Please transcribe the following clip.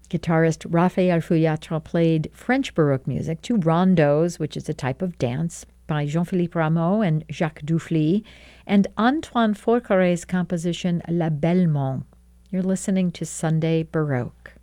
Guitarist Raphael Fouillatre played French Baroque music, two rondos, which is a type of dance, by Jean-Philippe Rameau and Jacques Dufly, and Antoine Forqueret's composition La Bellemente. You're listening to Sunday Baroque.